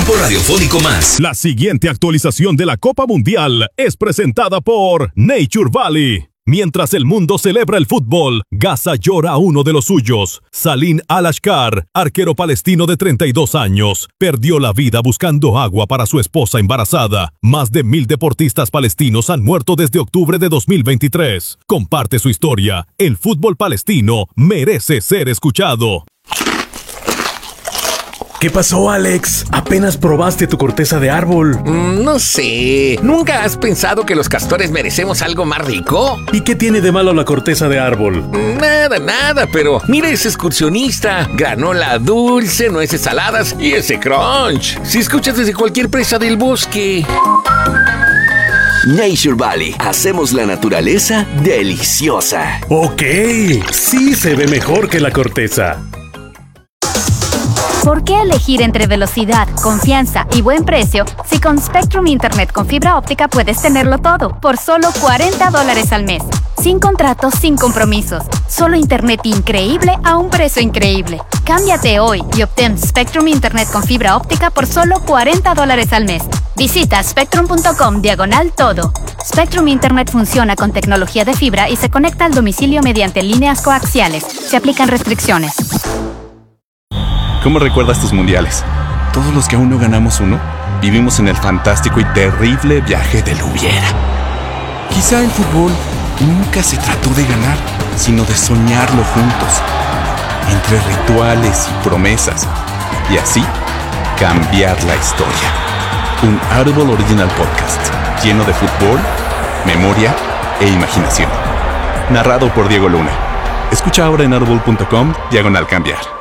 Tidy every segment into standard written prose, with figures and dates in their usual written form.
grupo radiofónico más. La siguiente actualización de la Copa Mundial es presentada por Nature Valley. Mientras el mundo celebra el fútbol, Gaza llora a uno de los suyos. Salim al-Ashkar, arquero palestino de 32 años, perdió la vida buscando agua para su esposa embarazada. Más de 1,000 deportistas palestinos han muerto desde octubre de 2023. Comparte su historia. El fútbol palestino merece ser escuchado. ¿Qué pasó, Alex? Apenas probaste tu corteza de árbol. No sé. ¿Nunca has pensado que los castores merecemos algo más rico? ¿Y qué tiene de malo la corteza de árbol? Nada, pero mira ese excursionista. Granola dulce, nueces saladas y ese crunch. Si escuchas desde cualquier presa del bosque. Nature Valley. Hacemos la naturaleza deliciosa. Ok, sí se ve mejor que la corteza. ¿Por qué elegir entre velocidad, confianza y buen precio si con Spectrum Internet con fibra óptica puedes tenerlo todo por solo $40 al mes? Sin contratos, sin compromisos. Solo internet increíble a un precio increíble. Cámbiate hoy y obtén Spectrum Internet con fibra óptica por solo $40 al mes. Visita spectrum.com/todo. Spectrum Internet funciona con tecnología de fibra y se conecta al domicilio mediante líneas coaxiales. Se aplican restricciones. ¿Cómo recuerdas tus mundiales? Todos los que aún no ganamos uno, vivimos en el fantástico y terrible viaje del hubiera. Quizá el fútbol nunca se trató de ganar, sino de soñarlo juntos, entre rituales y promesas, y así cambiar la historia. Un Audible Original Podcast, lleno de fútbol, memoria e imaginación. Narrado por Diego Luna. Escucha ahora en audible.com/cambiar.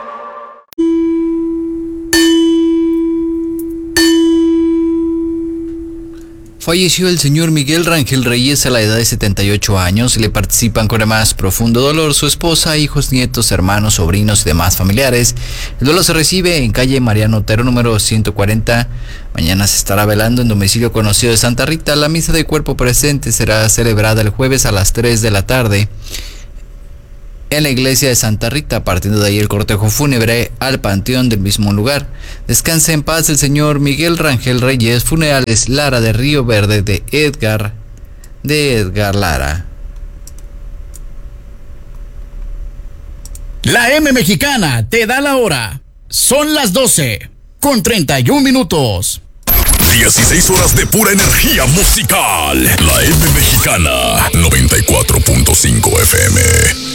Falleció el señor Miguel Rangel Reyes a la edad de 78 años y le participan con el más profundo dolor su esposa, hijos, nietos, hermanos, sobrinos y demás familiares. El duelo se recibe en calle Mariano Otero, número 140. Mañana se estará velando en domicilio conocido de Santa Rita. La misa de cuerpo presente será celebrada el jueves a las 3 de la tarde. En la iglesia de Santa Rita, partiendo de ahí el cortejo fúnebre al panteón del mismo lugar. Descanse en paz el señor Miguel Rangel Reyes. Funerales Lara de Río Verde de Edgar Lara. La M Mexicana te da la hora. Son las 12:31. 16 horas de pura energía musical. La M Mexicana, 94.5 FM.